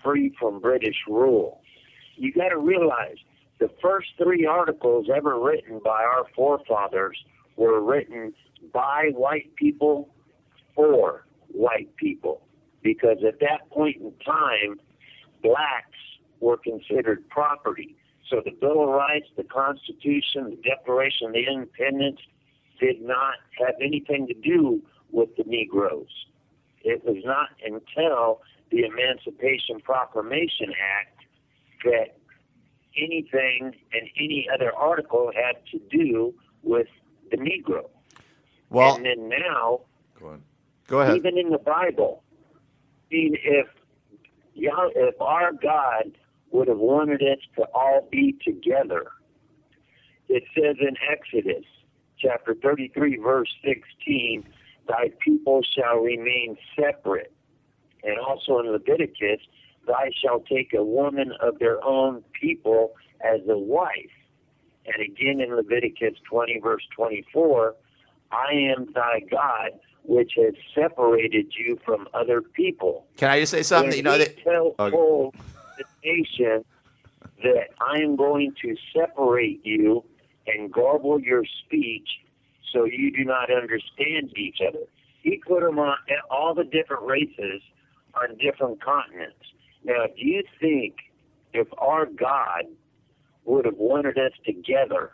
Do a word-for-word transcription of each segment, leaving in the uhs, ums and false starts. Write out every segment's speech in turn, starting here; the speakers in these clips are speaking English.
free from British rule. You got to realize the first three articles ever written by our forefathers were written by white people for white people, because at that point in time, blacks were considered property. So the Bill of Rights, the Constitution, the Declaration of Independence did not have anything to do with the Negroes. It was not until the Emancipation Proclamation Act that anything and any other article had to do with the Negro. Well, and then now, go ahead. Go ahead. Even in the Bible, I mean, if if our God would have wanted us to all be together, it says in Exodus chapter thirty-three, verse sixteen, thy people shall remain separate. And also in Leviticus, thou shalt take a woman of their own people as a wife. And again in Leviticus twenty, verse twenty-four, I am thy God, which has separated you from other people. Can I just say something? When you know, he that, tell, okay. told the nation that I am going to separate you and garble your speech so you do not understand each other. He put them on all the different races on different continents. Now, do you think if our God would have wanted us together,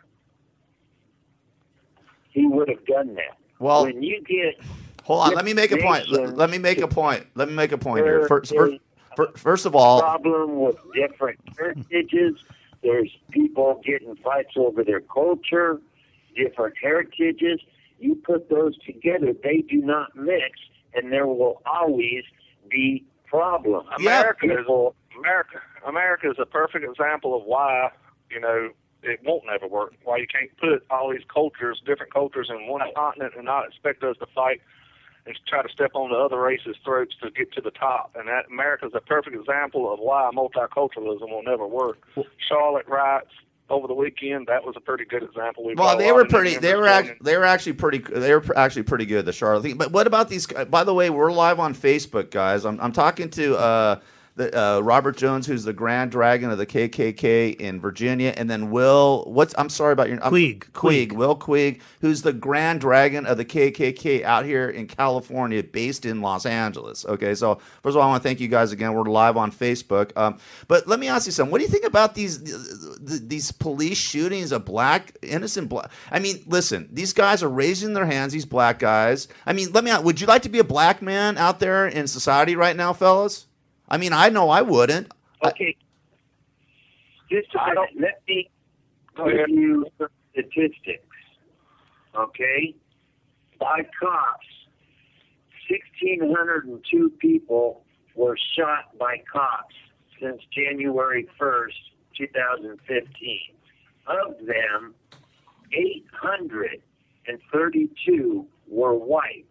he would have done that? Well, when you get hold on, let me make a point. Let, let me make a point. Let me make a point here. First, first, first of all, problem with different heritages. There's people getting fights over their culture, different heritages. You put those together, they do not mix, and there will always be problems. America is America. America is a perfect example of why, you know, it won't never work. Why you can't put all these cultures, different cultures, in one continent and not expect us to fight and try to step on the other races' throats to get to the top. And that America is a perfect example of why multiculturalism will never work. Charlotte riots over the weekend, that was a pretty good example. We've well, they were pretty. They were actually. They were actually pretty. They were actually pretty good. The Charlotte thing. But what about these? By the way, we're live on Facebook, guys. I'm I'm talking to uh, the, uh, Robert Jones, who's the Grand Dragon of the K K K in Virginia, and then Will. What's I'm sorry about your Queeg. Queeg. Will Queeg, who's the Grand Dragon of the K K K out here in California, based in Los Angeles. Okay, so first of all, I want to thank you guys again. We're live on Facebook. Um, but let me ask you something. What do you think about these these police shootings of black innocent black? I mean, listen, these guys are raising their hands. These black guys. I mean, let me. Would you like to be a black man out there in society right now, fellas? I mean, I know I wouldn't. Okay. Just I don't, let me give you some statistics. Okay? By cops, one thousand six hundred two people were shot by cops since January first, two thousand fifteen. Of them, eight hundred thirty-two were white.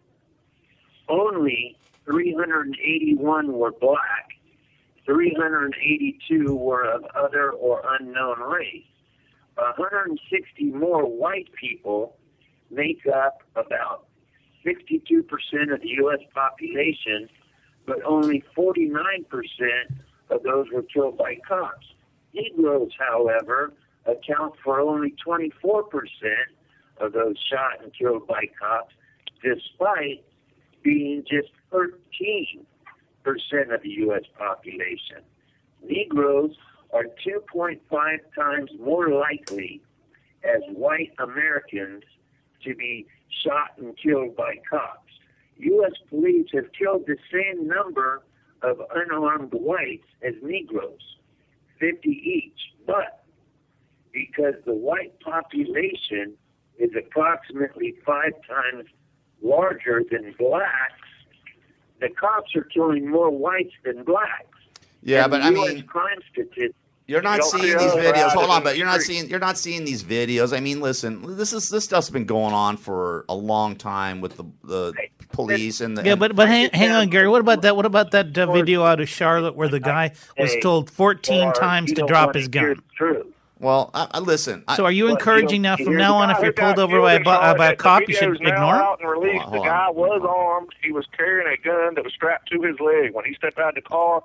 Only three hundred eighty-one were black. three hundred eighty-two were of other or unknown race. one hundred sixty more white people make up about sixty-two percent of the U S population, but only forty-nine percent of those were killed by cops. Negroes, however, account for only twenty-four percent of those shot and killed by cops, despite being just thirteen percent of the U S population. Negroes are two point five times more likely as white Americans to be shot and killed by cops. U S police have killed the same number of unarmed whites as Negroes, fifty each, but because the white population is approximately five times larger than blacks, the cops are killing more whites than blacks. Yeah, and but the I U S mean, crime statistics. You're not You seeing don't these see videos. us Hold on, in but the you're not street. seeing you're not seeing these videos. I mean, listen, this is this stuff's been going on for a long time with the the police and the Yeah, and- but but hang, hang on, Gary. What about that? What about that uh, video out of Charlotte where the guy was told fourteen Or times you to don't drop want his to hear gun? the truth. Well, I, I listen. I, So are you Well, encouraging you now don't- from you now hear on the if guy you're who got pulled over killed by a, in bu- uh, Charlotte, by a the cop, you video's should now ignore him? out and released. Hold on, hold the guy on. was armed. He was carrying a gun that was strapped to his leg. When he stepped out of the car,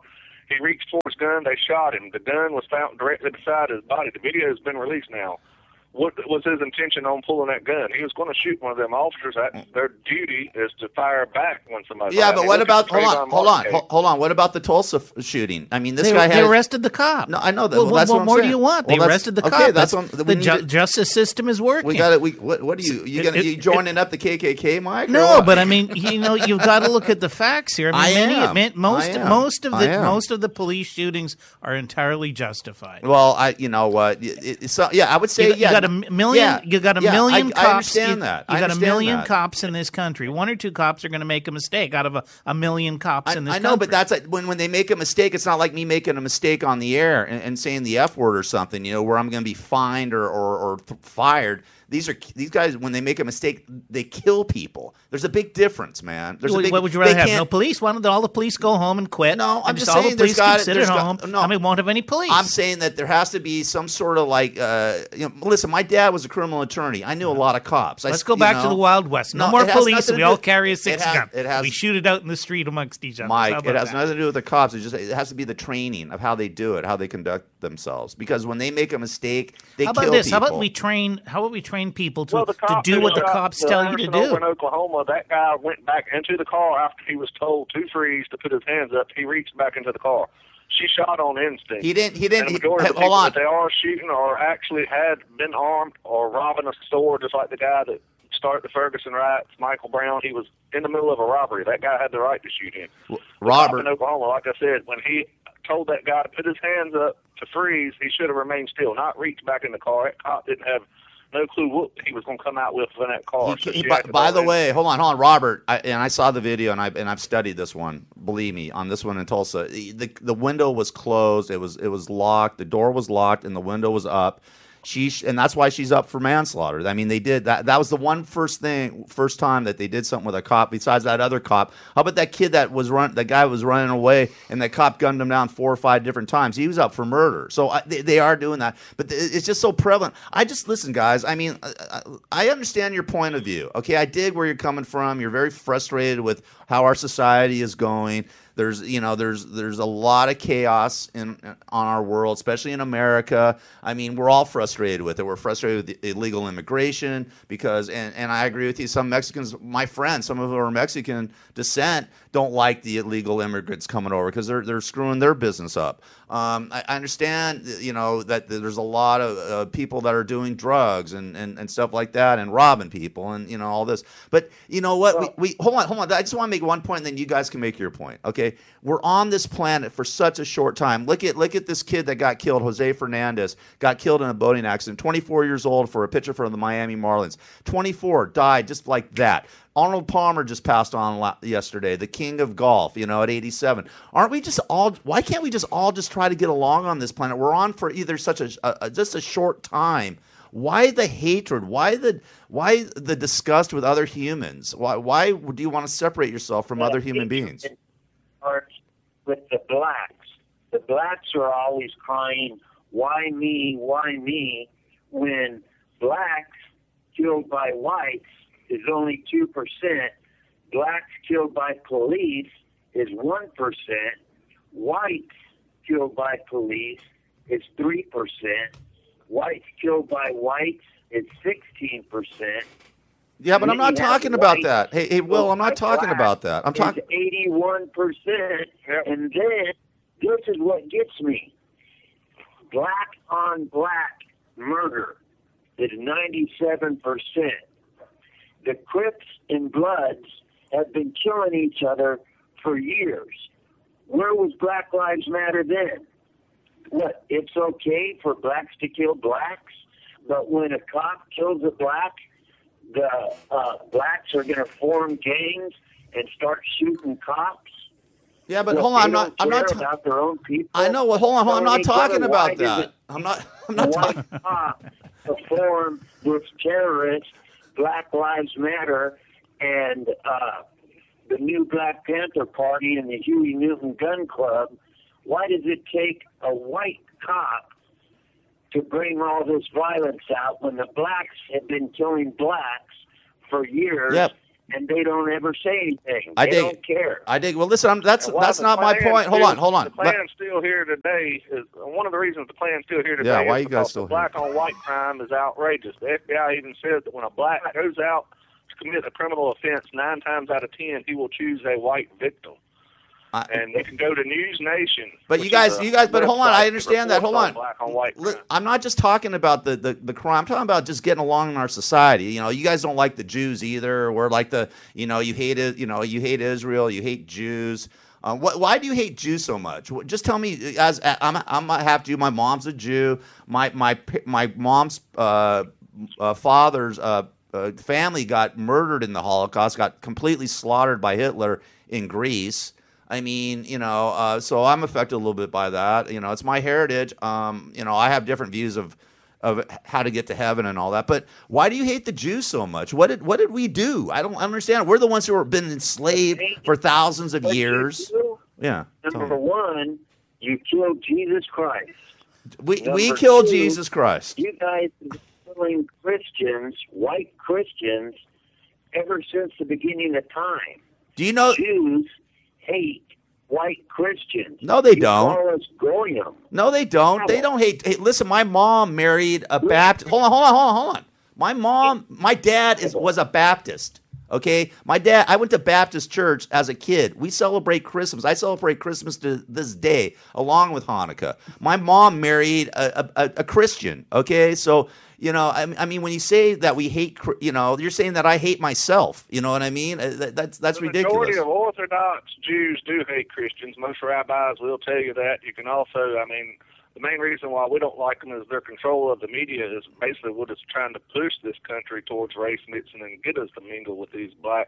He reached for his gun. They shot him. The gun was found directly beside his body. The video has been released now. What was his intention on pulling that gun? He was going to shoot one of them officers. That their duty is to fire back when somebody. Yeah, but what about hold on, hold on, hold, hold on? What about the Tulsa f- shooting? I mean, this they, guy they had, arrested the cop. No, I know that. Well, well, that's what what I'm more saying. do you want? Well, they arrested the cop. Okay, that's, that's what the ju- ju- justice system is working. We got it. We what? What are you? You gonna It- you it- joining up the K K K, Mike? or No, what? but I mean, you know, you've got to look at the facts here. I mean, I many, am. many- most I am. most of I the am. most of the police shootings are entirely justified. Well, I you know what? It, it, so, yeah, I would say You, got- yeah. you got a m- million. yeah, you got a yeah, million I, cops. I understand you, that. You I got a understand million that. cops in this country. One or two cops are going to make a mistake out of a, a million cops I, in this I country. know, but that's like, when when they make a mistake, it's not like me making a mistake on the air and, and saying the F word or something. You know, where I'm going to be fined or or, or th- fired. These are these guys when they make a mistake, they kill people. There's a big difference, man. There's what, a big, what would you rather they have? can't- No police? Why don't all the police go home and quit? No, I'm and just all saying the police there's got can sit there's at got- home. no. I mean, won't have any police. I'm saying that there has to be some sort of like, uh, you know, listen, my dad was a criminal attorney. I knew a lot of cops. I, Let's go you back know, to the Wild West. No, No, more it has police. nothing We to all do- carry a it six has- gun. it has- we shoot it out in the street amongst each other. How Mike, about it has that? nothing to do with the cops. It just it has to be the training of how they do it, how they conduct themselves. Because when they make a mistake, they How about kill this? people. How about we train? How about we train people to, Well, the to cop do who what the shot cops the tell you to person over do? in Oklahoma, that guy went back into the car after he was told to freeze to put his hands up. He reached back into the car. She shot on instinct. He didn't. He didn't. And He, the majority of the hold people on. that they are shooting or actually had been armed or robbing a store, just like the guy that started the Ferguson riots, Michael Brown. He was in the middle of a robbery. That guy had the right to shoot him. The Robert. cop in Oklahoma, like I said, when he told that guy to put his hands up to freeze, he should have remained still, not reached back in the car. That cop didn't have no clue what he was going to come out with in that car. He- So he- she by had to by go the in. way, hold on, hold on, Robert. I, and I saw the video, and I and I've studied this one. Believe me, on this one in Tulsa, the the window was closed. It was it was locked. The door was locked, and the window was up. She sh- and that's why she's up for manslaughter. I mean, they did that. That was the one first thing, first time that they did something with a cop. Besides that other cop, how about that kid that was run? That guy was running away, and that cop gunned him down four or five different times. He was up for murder. So I, they, they are doing that, but th- it's just so prevalent. I just listen, guys. I mean, I, I understand your point of view. Okay, I dig where you're coming from. You're very frustrated with how our society is going. There's, you know, there's there's a lot of chaos in on our world, especially in America. I mean, we're all frustrated with it. We're frustrated with illegal immigration because, and, and I agree with you. Some Mexicans, my friends, some of who are Mexican descent, don't like the illegal immigrants coming over because they're they're screwing their business up. Um, I, I understand, you know, that there's a lot of uh, people that are doing drugs and, and, and stuff like that and robbing people and, you know, all this. But you know what? Well, we, we hold on, hold on. I just want to make one point, and then you guys can make your point. Okay, we're on this planet for such a short time. Look at look at this kid that got killed, Jose Fernandez, got killed in a boating accident. twenty-four years old for a pitcher for the Miami Marlins. twenty-four died just like that. Arnold Palmer just passed on la- yesterday, the king of golf, you know, at eighty-seven. Aren't we just all, why can't we just all just try to get along on this planet? We're on for either such a, a just a short time. Why the hatred? Why the why the disgust with other humans? Why why do you want to separate yourself from other human beings? It starts with the blacks. The blacks are always crying, why me, why me, when blacks killed by whites is only two percent. Blacks killed by police is one percent. Whites killed by police is three percent. Whites killed by whites is sixteen percent. Yeah, but I'm not Then you have talking about whites that. Hey, hey, Will, I'm not by talking black about that. I'm is talking. eighty-one percent. Yep. And then this is what gets me. Black on black murder is ninety-seven percent. The Crips and Bloods have been killing each other for years. Where was Black Lives Matter then? What, it's okay for blacks to kill blacks, but when a cop kills a black, the uh, blacks are going to form gangs and start shooting cops? Yeah, but What, hold on. they I'm not. don't I'm not. care Ta- about their own people. I know. Well, hold on. Hold on. I'm not Killing each talking other. about Why does that. it- I'm not. I'm not talking. One cop to form with terrorists, Black Lives Matter, and uh, the new Black Panther Party and the Huey Newton Gun Club. Why does it take a white cop to bring all this violence out when the blacks have been killing blacks for years? Yep. and they don't ever say anything. I they dig. don't care. I dig. Well, listen, I'm, that's And why that's the not my Klan's point. Hold still- on, hold on. The Let- Klan's still here today is one of the reasons the Klan's still here today. Yeah, why is you guys because still the here? black on white crime is outrageous. The F B I even says that when a black goes out to commit a criminal offense, nine times out of ten he will choose a white victim. I- And you can go to News Nation. But which you guys, is a you guys, but hold on, website I understand that. reports Hold on. Black on white Li- crime. I'm not just talking about the, the, the crime. I'm talking about just getting along in our society. You know, you guys don't like the Jews either. We're like the, you know, you hate it. You know, you hate Israel. You hate Jews. Uh, what, why do you hate Jews so much? What- Just tell me. As I'm, I'm a half Jew. My mom's a Jew. My my my mom's uh, uh, father's uh, uh, family got murdered in the Holocaust. Got completely slaughtered by Hitler in Greece. I mean, you know, uh, so I'm affected a little bit by that. You know, it's my heritage. Um, you know, I have different views of of how to get to heaven and all that. But why do you hate the Jews so much? What did what did we do? I don't understand. We're the ones who have been enslaved for thousands of What you years. do, Yeah. tell Number me. one, you killed Jesus Christ. We we number killed two, Jesus Christ. You guys have been killing Christians, white Christians, ever since the beginning of time. Do you know? Jews hate white Christians. No, they you don't. Call us goyim. No, they don't. They don't hate. Hey, listen, my mom married a Baptist. Hold on, hold on, hold on, hold on. My mom, my dad is was a Baptist. Okay, my dad. I went to Baptist church as a kid. We celebrate Christmas. I celebrate Christmas to this day, along with Hanukkah. My mom married a, a, a Christian. Okay, so you know, I, I mean, when you say that we hate, Chr- you know, you're saying that I hate myself. You know what I mean? Uh, that- That's that's the ridiculous. majority of Orthodox Jews do hate Christians. Most rabbis will tell you that. You can also, I mean, the main reason why we don't like them is their control of the media is basically what is trying to push this country towards race mixing and get us to mingle with these blacks.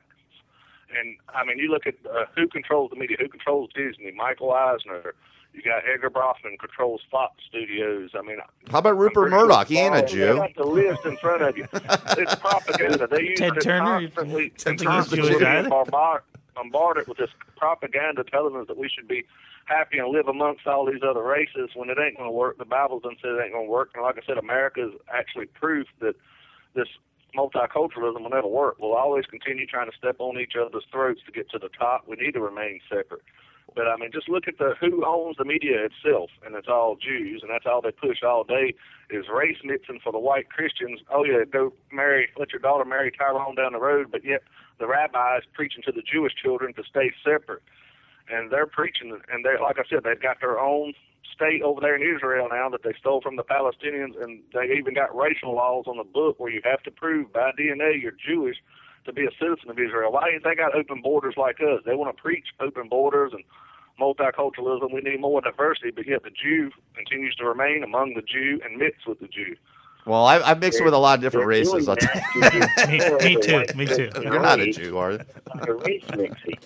And, I mean, you look at uh, who controls the media, who controls Disney, Michael Eisner. You got Edgar Brofman controls Fox Studios. I mean, How about Rupert I'm pretty Murdoch? sure He ain't a all- Jew. They got the list in front of you. It's propaganda. They use Ted it Turner? constantly, Don't think he's constantly Jewish either. bombard, bombarded with this propaganda telling us that we should be happy and live amongst all these other races when it ain't going to work. The Bible done said it ain't going to work. And like I said, America is actually proof that this multiculturalism will never work. We'll always continue trying to step on each other's throats to get to the top. We need to remain separate. But, I mean, just look at the who owns the media itself, and it's all Jews, and that's all they push all day is race mixing for the white Christians. Oh, yeah, go marry, let your daughter marry Tyrone down the road, but yet the rabbis preaching to the Jewish children to stay separate. And they're preaching, and they, like I said, they've got their own state over there in Israel now that they stole from the Palestinians, and they even got racial laws on the book where you have to prove by D N A you're Jewish to be a citizen of Israel. Why ain't they got open borders like us? They want to preach open borders and multiculturalism. We need more diversity, but yet the Jew continues to remain among the Jew and mix with the Jew. Well, I, I've mixed with a lot of different They're races. doing I'll tell that you. to Me- destroy me the too, white me too. Christian You're not a race Jew, are you? by race mixing.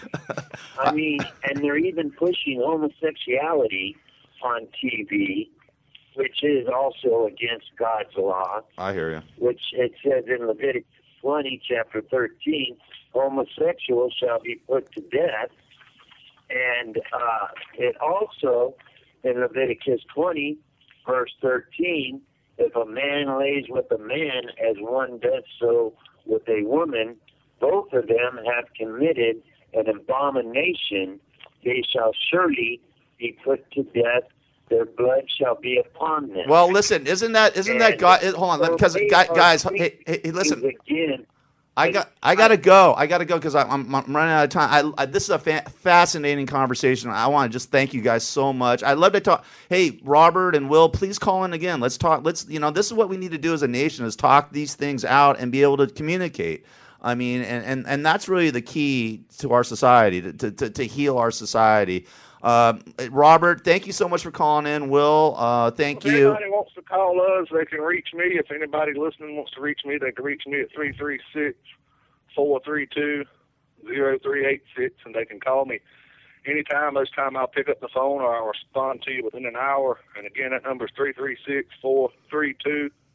I mean, and they're even pushing homosexuality on T V, which is also against God's law, I hear you. which it says in Leviticus twenty, chapter thirteen, homosexuals shall be put to death. And uh, it also, in Leviticus twenty, verse thirteen, if a man lays with a man as one does so with a woman, both of them have committed an abomination. They shall surely be put to death. Their blood shall be upon them. Well, listen, isn't that isn't that And God? Hold on, so because they guys, are guys hey, speaking hey, hey, listen. Again, I got I gotta go. I gotta go because I'm, I'm I'm running out of time. I, I this is a fa- fascinating conversation. I want to just thank you guys so much. I'd love to talk. Hey, Robert and Will, please call in again. Let's talk. Let's you know this is what we need to do as a nation is talk these things out and be able to communicate. I mean, and and, and that's really the key to our society to to, to heal our society. Uh, Robert, thank you so much for calling in. Will, uh, thank If you. anybody wants to call us, they can reach me. If anybody listening wants to reach me, they can reach me at three three six, four three two, zero three eight six, and they can call me anytime. Most time I'll pick up the phone or I'll respond to you within an hour. And again, that number is three three six, four three two,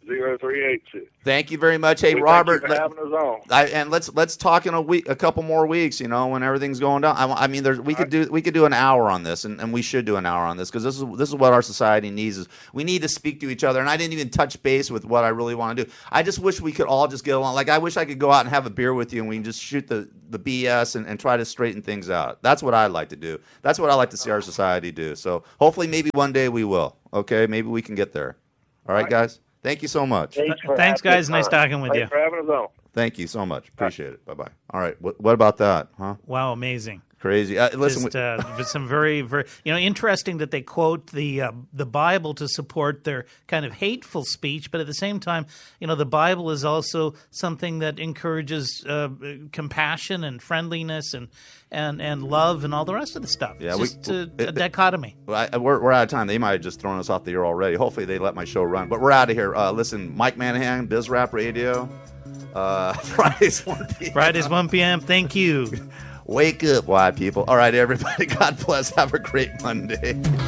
zero three eight six. Thank you very much. Hey, we Robert. Thank you for having us on. I, and let's let's talk in a week, a couple more weeks. You know, when everything's going down. I, I mean, there's, we All could right. do we could do an hour on this, and, and we should do an hour on this because this is this is what our society needs. Is we need to speak to each other. And I didn't even touch base with what I really want to do. I just wish we could all just get along. Like I wish I could go out and have a beer with you, and we can just shoot the the B S and, and try to straighten things out. That's what I'd like to do. That's what I like to see our society do. So hopefully, maybe one day we will. Okay, maybe we can get there. All right, All right. guys. Thank you so much. Thanks, Thanks guys. Nice talking with Thanks you. for having us on. Thank you so much. Appreciate it. Bye-bye. All right. What, what about that, huh? Wow, amazing. Crazy. Uh, listen, Just, uh, some very, very, you know, interesting that they quote the uh, the Bible to support their kind of hateful speech, but at the same time, you know, the Bible is also something that encourages uh, compassion and friendliness and, and and love and all the rest of the stuff. Yeah, it's just we, a, it, a dichotomy. I, we're, we're out of time. They might have just thrown us off the air already. Hopefully they let my show run. But we're out of here. Uh, listen, Mike Manahan, Biz Rap Radio. Uh, Fridays one p.m. Fridays one p.m. Thank you. Wake up, white people. All right, everybody. God bless. Have a great Monday.